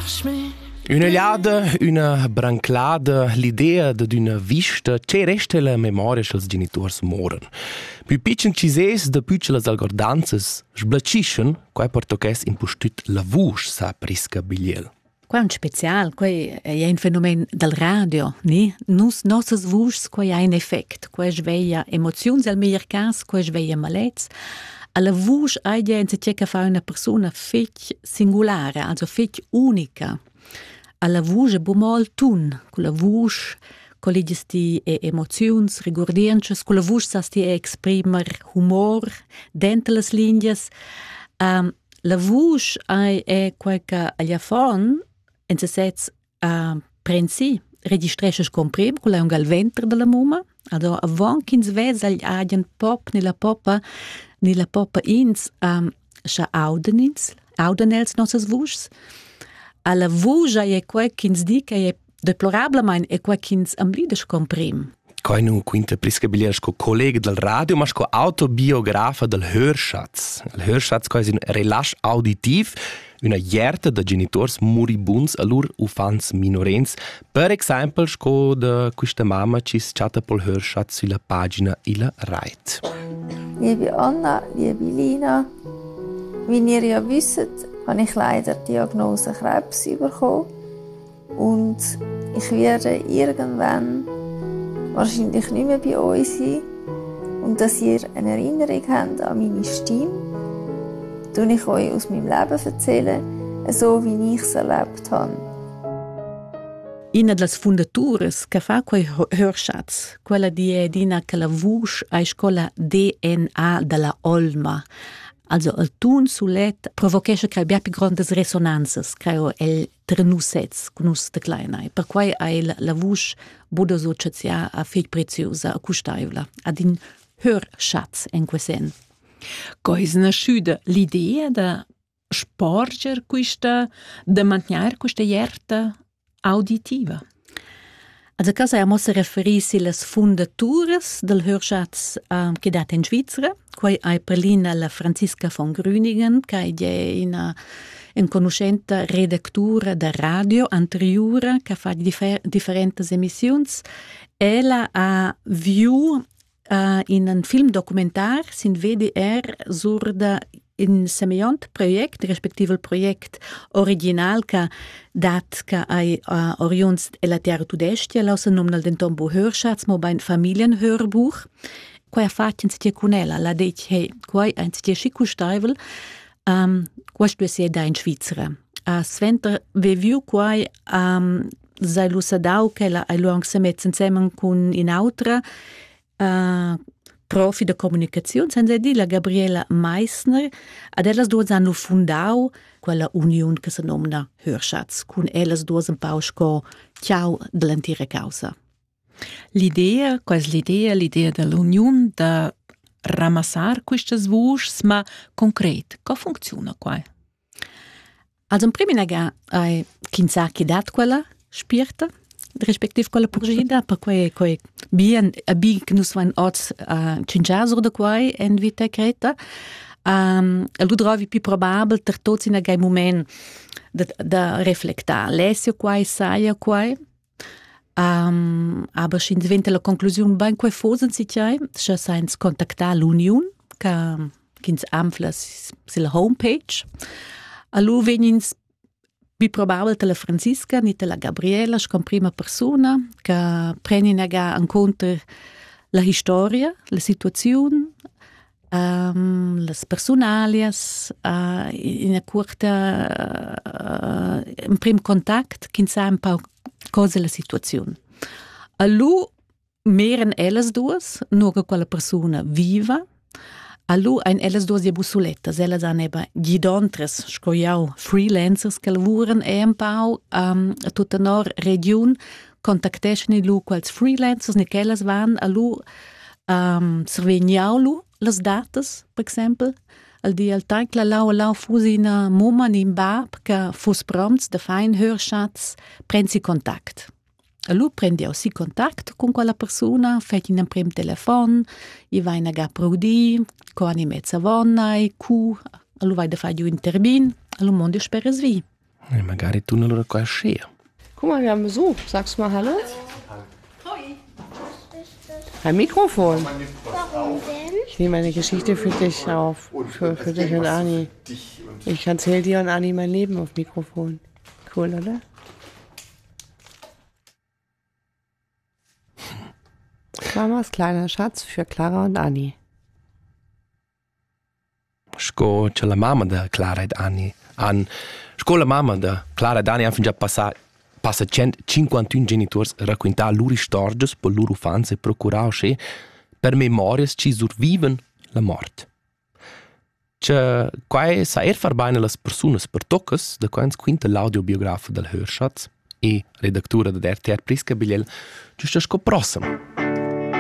Una liada, una branclada, l'idea d'una vista, c'è resta la memoria che i genitori moren. Più piccin cises da picciolas algordanzas sblaciscen, quai porto che es impostut la vusch sa prisca bigliel. Qua è un special, qua è un fenomeno del radio, ni? Nossas vuschs, qua ha un effect, qua sveglia emozioni, al miglior caso, qua sveglia malez. Alla vusch ha che fa una persona fech singolare, also fech unica. Alla vusch è bomol tun, con la vusch collegesti emozioni, rigordiences, con la vusch sasti exprimer humor, dentro le lingues. La vusch è quel che agli fon, en se sets prensi, registresces comprim, con la un gal ventre della mumma, also avon kins ves agli pop ni la poppa ins scha audenels nossas vuschs. Alla vuja è quel kins di che è deplorablemente è quel kins am lides comprim. Coi nu quinta prisca bigliel sco collega del radio, ma sco autobiografa del Hörschatz. Il Hörschatz è un relax auditiv, una jerta da genitors moribuns a lur ufans minorens. Per esempio, sco da questa mamma ci schatta pol Hörschatz sulla pagina ila Reit. Liebe Anna, liebe Lina, wie ihr ja wisst, habe ich leider die Diagnose Krebs bekommen und ich werde irgendwann wahrscheinlich nicht mehr bei euch sein. Und dass ihr eine Erinnerung habt an meine Stimme, tue ich euch aus meinem Leben erzählen, so wie ich es erlebt habe. Una delle fondature che fa quei Hörschatz, quella di Edina che la vusch a scuola DNA della Olma. Also il tun sulet provochesce che abbia più grandi resonanzas, creo el trenusets con us de kleinai. Per quai la vusch bude associazia a fig preziosa a custaivla, ad in Hörschatz en quesen. Cois nasciuda l'idea da sporger questa, da mantenere questa jerta auditiva. Also casa mosse referisi las fundatures del Hörschatz che data in Svizzera, quai ai perlina la Franziska von Grüningen, che è in conoscente redactura da radio anteriore, che fa differenti emissioni. Ella ha viu in un film documentar sin VDR sur da in semejant projekt, respektive il projekt original che dat che ai oriuns e la terra tudestia lausa numnal den tombo Hörschatz mo bein Familienhörbuch quai fatien si con ella la deit hey quai ein si schiku steivel questo si da in Svizzera sventer we viu quai sei lusadau che la ai luang se metzen zusammen con in autra profi de comunicazione, senza di la Gabriela Meissner, ad ellas duas hanno fundau quella union che si nomina Hörschatz, con ellas duas un pausco ciao dell'antira causa. L'idea dell'unione da ramassar queste vuschs, ma concret, come funziona qua? Also in prima nega ai kinzaki dat quella spirta, respektive quella porgida, per quei bien che nus van oz cingiasor da quai en vita creta. Lu trovi più probabile ter tots in agai moment da reflectar. Lesio quai, saia quai. Aber sin diventa la conclusione ben quai fosen si c'hai, se sains contactar l'union, che kins amfla sil homepage. Allu venins più probabile la Franziska, ni la Gabriela, con prima persona, che preni in conto la storia, la situazione, le personalias, in una corta, in primo contatto, che sa un po' cosa la situazione. A lui, meren ellas duas, nur quella persona viva, allu ein ellas duas je busulettas, ellas han eba gidontres, scoiau freelancers che lavuran un pau a tutta nor region, contacteschen lu quals freelancers, ni che ellas van, allu serveniau lu las datas, per exempel, al di al tank la lau fusi na mumma in bab, che fus prompts de fein Hörschatz, prensi contact. Allu prendi aussi contact con quella persona, fai in un prim telefon, i vai na ga prodi, co ani mezza vonnai, cu, allu vai da fai un termin, allu mondi speres vi. E magari tu non lo riconosci. Guck mal, wir haben Besuch. Sagst du mal Hallo? Ein Mikrofon. Warum denn? Ich nehme eine Geschichte für dich auf. Für dich und Anni. Ich erzähle dir und Anni mein Leben auf Mikrofon. Cool, oder? Mamas kleiner Schatz für Clara und Anni. Sco c'è la mamma da Clara ed Anni. Sco la mamma da Clara ed Anni han fin già passa 151 genitori raccontare loro storie per loro fans e procurare che per memorias ci surviven la morte. C'è quai sa far bene le persone per toccas da quando quinta l'audiobiografa del Hörschatz e redaktura da RTR Prisca Bigliel giusto sco prossimo.